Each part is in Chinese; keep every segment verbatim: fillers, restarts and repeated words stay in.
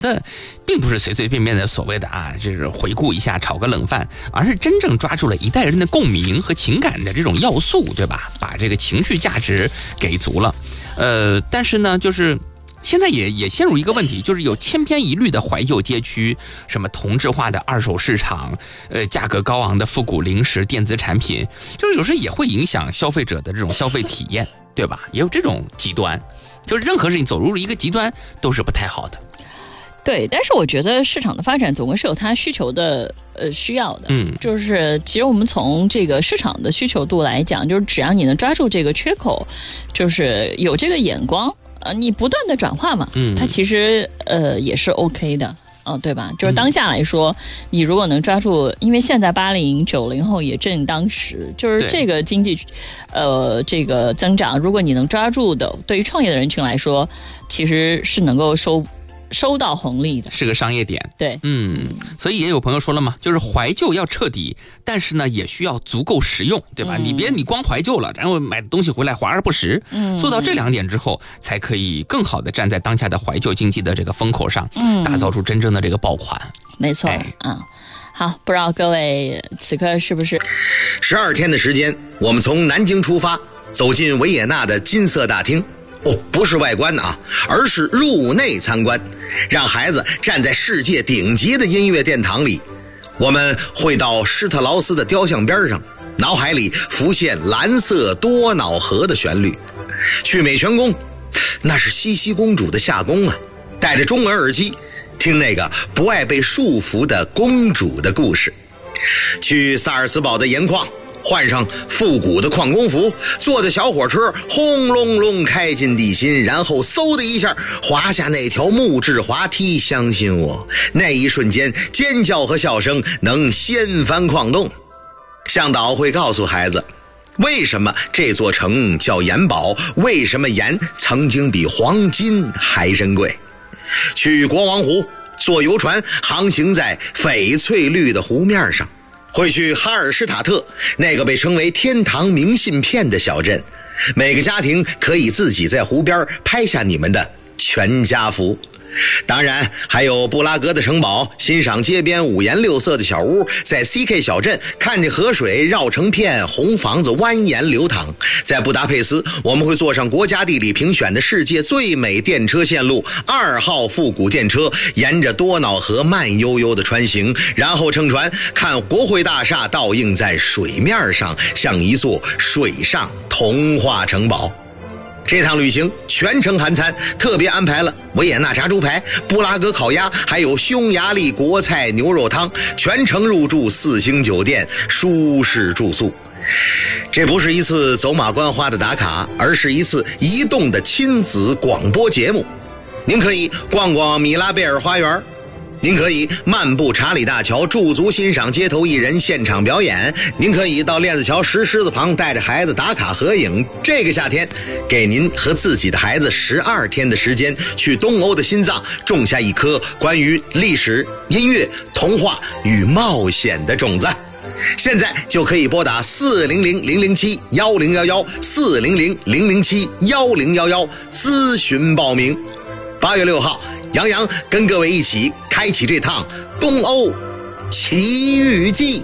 的并不是随随便便的所谓的啊，就是回顾一下炒个冷饭，而是真正抓住了一代人的共鸣和情感的这种要素，对吧？把这个情绪价值给足了。呃，但是呢，就是现在也也陷入一个问题，就是有千篇一律的怀旧街区，什么同质化的二手市场，呃，价格高昂的复古零食、电子产品，就是有时候也会影响消费者的这种消费体验，对吧？也有这种极端，就是任何事情走入一个极端都是不太好的。 对，但是我觉得市场的发展总归是有它需求的，呃，需要的。 嗯， 就是其实我们从这个市场的需求度来讲，就是只要你能抓住这个缺口，就是有这个眼光，呃，你不断的转化嘛， 嗯， 它其实呃也是 OK 的。哦，对吧？就是当下来说，嗯、你如果能抓住，因为现在八零九零后也正当时，就是这个经济，呃，这个增长，如果你能抓住的，对于创业的人群来说，其实是能够收。收到红利的， 是个商业点。 对， 嗯，所以也有朋友说了嘛，就是怀旧要彻底，但是呢也需要足够实用，对吧？嗯、你别你光怀旧了，然后买东西回来华而不实。嗯，做到这两点之后，才可以更好的站在当下的怀旧经济的这个风口上，嗯，打造出真正的这个爆款。 没错， 哎、 嗯。好，不知道各位此刻是不是十二天的时间，我们从南京出发，走进维也纳的金色大厅。哦，不是外观啊，而是入内参观，让孩子站在世界顶级的音乐殿堂里。我们会到施特劳斯的雕像边上，脑海里浮现蓝色多瑙河的旋律。去美泉宫，那是茜茜公主的夏宫啊，戴着中文耳机听那个不爱被束缚的公主的故事。去萨尔茨堡的盐矿，换上复古的矿工服，坐着小火车轰隆隆开进地心，然后嗖的一下滑下那条木质滑梯。相信我，那一瞬间尖叫和笑声能掀翻矿洞。向导会告诉孩子，为什么这座城叫盐堡，为什么盐曾经比黄金还珍贵。去国王湖，坐游船航行在翡翠绿的湖面上。会去哈尔施塔特，那个被称为天堂明信片的小镇，每个家庭可以自己在湖边拍下你们的全家福。当然还有布拉格的城堡，欣赏街边五颜六色的小屋，在 C K 小镇看着河水绕成片，红房子蜿蜒流淌。在布达佩斯，我们会坐上国家地理评选的世界最美电车线路二号复古电车，沿着多瑙河慢悠悠的穿行，然后乘船看国会大厦倒映在水面上，像一座水上童话城堡。这趟旅行全程含餐，特别安排了维也纳炸猪排、布拉格烤鸭，还有匈牙利国菜牛肉汤，全程入住四星酒店，舒适住宿。这不是一次走马观花的打卡，而是一次移动的亲子广播节目。您可以逛逛米拉贝尔花园，您可以漫步查理大桥，驻足欣赏街头艺人现场表演，您可以到链子桥石狮子旁带着孩子打卡合影。这个夏天，给您和自己的孩子十二天的时间，去东欧的心脏种下一颗关于历史、音乐、童话与冒险的种子。现在就可以拨打四零零零零七幺零幺幺四零零零零七幺零幺幺咨询报名。八月六号，杨洋跟各位一起开启这趟东欧奇遇记。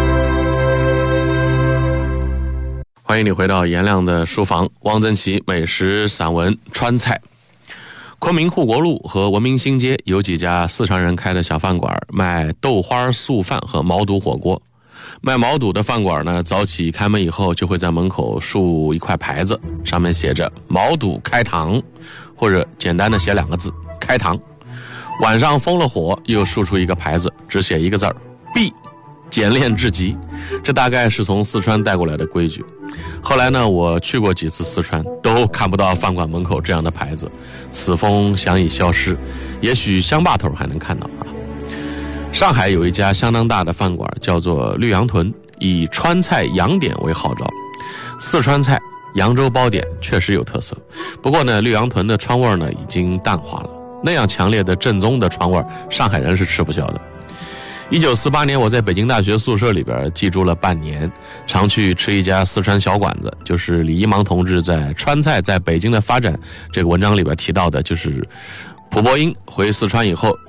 欢迎你回到颜亮的书房，汪曾祺美食散文川菜。昆明护国路和文明新街有几家四川人开的小饭馆，卖豆花素饭和毛肚火锅。卖毛肚的饭馆呢，早起开门以后就会在门口竖一块牌子，上面写着毛肚开膛，或者简单的写两个字开膛。晚上封了火，又竖出一个牌子，只写一个字儿闭，简练至极。这大概是从四川带过来的规矩。后来呢，我去过几次四川，都看不到饭馆门口这样的牌子，此风想已消失，也许乡坝头还能看到啊。上海有一家相当大的饭馆，叫做绿杨屯，以川菜洋点为号召。四川菜扬州包点确实有特色，不过呢，绿杨屯的川味呢已经淡化了，那样强烈的正宗的川味，上海人是吃不消的。一九四八年，我在北京大学宿舍里边寄住了半年，常去吃一家四川小馆子，就是李一芒同志在《川菜在北京的发展》这个文章里边提到的，就是蒲伯英回四川以后